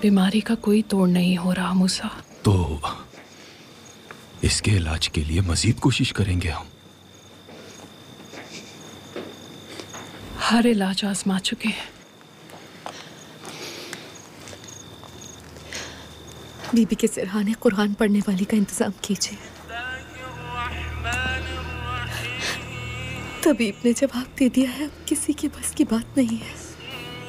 बीमारी का कोई तोड़ नहीं हो रहा मूसा। तो इसके इलाज के लिए मजीद कोशिश करेंगे हम। हर इलाज आजमा चुके हैं। बीबी के सिरहाने कुरान पढ़ने वाली का इंतजाम कीजिए। तबीब ने जवाब दे दिया है, किसी के बस की बात नहीं है।